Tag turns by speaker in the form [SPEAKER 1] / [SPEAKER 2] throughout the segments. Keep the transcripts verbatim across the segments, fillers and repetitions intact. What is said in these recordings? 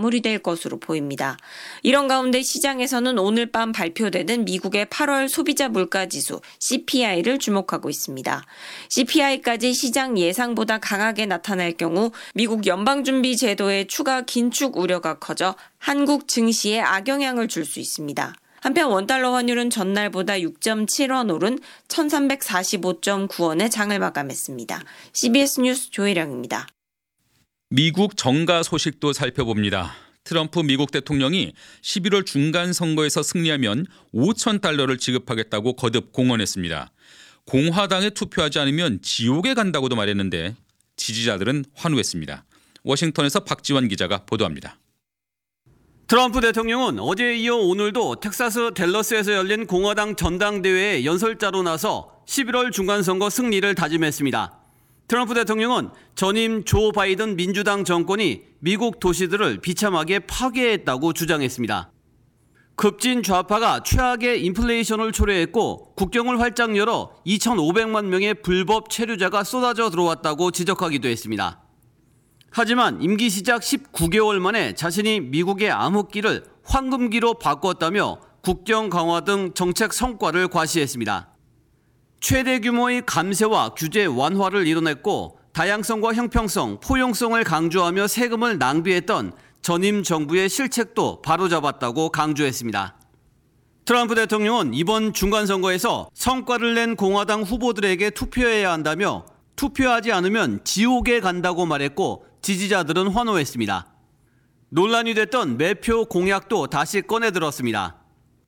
[SPEAKER 1] 마무리될 것으로 보입니다. 이런 가운데 시장에서는 오늘 밤 발표되는 미국의 팔월 소비자 물가지수 씨피아이를 주목하고 있습니다. 씨피아이까지 시장 예상보다 강하게 나타날 경우 미국 연방준비제도의 추가 긴축 우려가 커져 한국 증시에 악영향을 줄 수 있습니다. 한편 원달러 환율은 전날보다 육 점 칠 원 오른 천삼백사십오 점 구 원에 장을 마감했습니다. 씨비에스 뉴스 조혜령입니다.
[SPEAKER 2] 미국 정가 소식도 살펴봅니다. 트럼프 미국 대통령이 십일월 중간 선거에서 승리하면 오천 달러를 지급하겠다고 거듭 공언했습니다. 공화당에 투표하지 않으면 지옥에 간다고도 말했는데 지지자들은 환호했습니다. 워싱턴에서 박지원 기자가 보도합니다.
[SPEAKER 3] 트럼프 대통령은 어제에 이어 오늘도 텍사스 댈러스에서 열린 공화당 전당대회에 연설자로 나서 십일월 중간선거 승리를 다짐했습니다. 트럼프 대통령은 전임 조 바이든 민주당 정권이 미국 도시들을 비참하게 파괴했다고 주장했습니다. 급진 좌파가 최악의 인플레이션을 초래했고 국경을 활짝 열어 이천오백만 명의 불법 체류자가 쏟아져 들어왔다고 지적하기도 했습니다. 하지만 임기 시작 십구 개월 만에 자신이 미국의 암흑기를 황금기로 바꿨다며 국경 강화 등 정책 성과를 과시했습니다. 최대 규모의 감세와 규제 완화를 이뤄냈고 다양성과 형평성, 포용성을 강조하며 세금을 낭비했던 전임 정부의 실책도 바로잡았다고 강조했습니다. 트럼프 대통령은 이번 중간선거에서 성과를 낸 공화당 후보들에게 투표해야 한다며 투표하지 않으면 지옥에 간다고 말했고 지지자들은 환호했습니다. 논란이 됐던 매표 공약도 다시 꺼내들었습니다.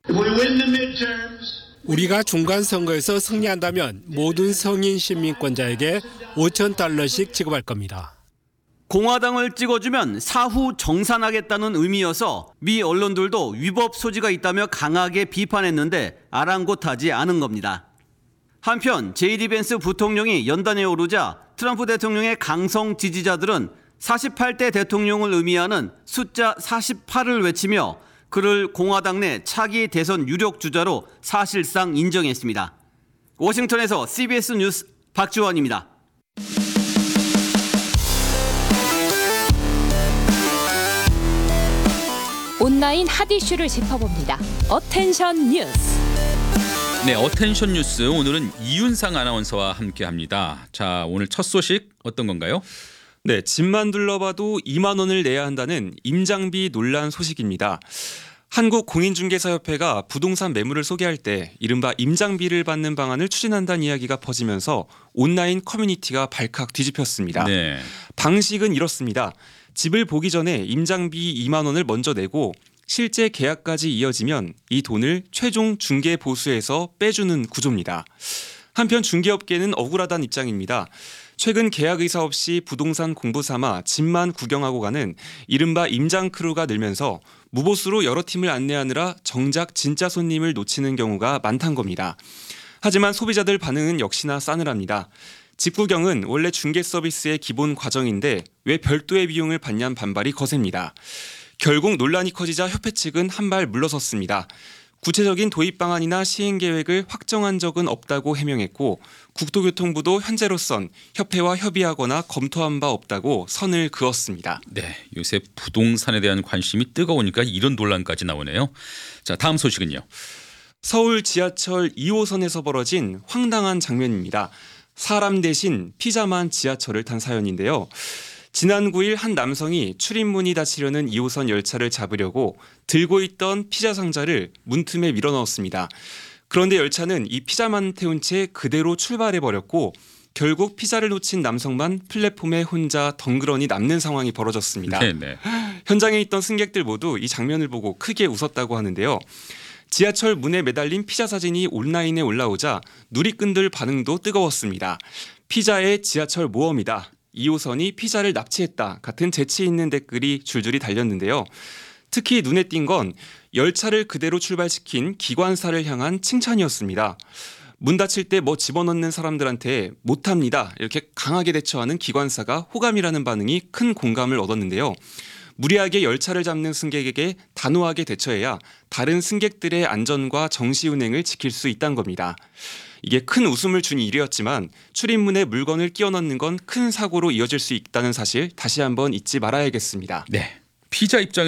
[SPEAKER 4] 우리가 중간선거에서 승리한다면 모든 성인 시민권자에게 오천 달러씩 지급할 겁니다.
[SPEAKER 3] 공화당을 찍어주면 사후 정산하겠다는 의미여서 미 언론들도 위법 소지가 있다며 강하게 비판했는데 아랑곳하지 않은 겁니다. 한편 제이디 벤스 부통령이 연단에 오르자 트럼프 대통령의 강성 지지자들은 사십팔 대 대통령을 의미하는 숫자 사십팔을 외치며 그를 공화당 내 차기 대선 유력 주자로 사실상 인정했습니다. 워싱턴에서 씨비에스 뉴스 박지원입니다.
[SPEAKER 5] 온라인 핫 이슈를 짚어봅니다. 어텐션 뉴스.
[SPEAKER 2] 네, 어텐션 뉴스 오늘은 이윤상 아나운서와 함께합니다. 자, 오늘 첫 소식 어떤 건가요?
[SPEAKER 6] 네, 집만 둘러봐도 이만 원을 내야 한다는 임장비 논란 소식입니다. 한국공인중개사협회가 부동산 매물을 소개할 때 이른바 임장비를 받는 방안을 추진한다는 이야기가 퍼지면서 온라인 커뮤니티가 발칵 뒤집혔습니다.
[SPEAKER 2] 네.
[SPEAKER 6] 방식은 이렇습니다. 집을 보기 전에 임장비 이만 원을 먼저 내고 실제 계약까지 이어지면 이 돈을 최종 중개 보수에서 빼주는 구조입니다. 한편 중개업계는 억울하다는 입장입니다. 최근 계약 의사 없이 부동산 공부 삼아 집만 구경하고 가는 이른바 임장 크루가 늘면서 무보수로 여러 팀을 안내하느라 정작 진짜 손님을 놓치는 경우가 많다는 겁니다. 하지만 소비자들 반응은 역시나 싸늘합니다. 집 구경은 원래 중개 서비스의 기본 과정인데 왜 별도의 비용을 받냐는 반발이 거셉니다. 결국 논란이 커지자 협회 측은 한 발 물러섰습니다. 구체적인 도입 방안이나 시행 계획을 확정한 적은 없다고 해명했고 국토교통부도 현재로선 협회와 협의하거나 검토한 바 없다고 선을 그었습니다.
[SPEAKER 2] 네, 요새 부동산에 대한 관심이 뜨거우니까 이런 논란까지 나오네요. 자, 다음 소식은요.
[SPEAKER 6] 서울 지하철 이 호선에서 벌어진 황당한 장면입니다. 사람 대신 피자만 지하철을 탄 사연인데요. 지난 구 일 한 남성이 출입문이 닫히려는 이 호선 열차를 잡으려고 들고 있던 피자 상자를 문틈에 밀어넣었습니다. 그런데 열차는 이 피자만 태운 채 그대로 출발해버렸고 결국 피자를 놓친 남성만 플랫폼에 혼자 덩그러니 남는 상황이 벌어졌습니다.
[SPEAKER 2] 네네.
[SPEAKER 6] 현장에 있던 승객들 모두 이 장면을 보고 크게 웃었다고 하는데요. 지하철 문에 매달린 피자 사진이 온라인에 올라오자 누리꾼들 반응도 뜨거웠습니다. 피자의 지하철 모험이다. 이 호선이 피자를 납치했다 같은 재치 있는 댓글이 줄줄이 달렸는데요. 특히 눈에 띈 건 열차를 그대로 출발시킨 기관사를 향한 칭찬이었습니다. 문 닫힐 때 뭐 집어넣는 사람들한테 못합니다 이렇게 강하게 대처하는 기관사가 호감이라는 반응이 큰 공감을 얻었는데요. 무리하게 열차를 잡는 승객에게 단호하게 대처해야 다른 승객들의 안전과 정시 운행을 지킬 수 있다는 겁니다. 이게 큰 웃음을 준 일이었지만 출입문에 물건을 끼워 넣는 건 큰 사고로 이어질 수 있다는 사실 다시 한번 잊지 말아야겠습니다.
[SPEAKER 2] 네, 피자 입장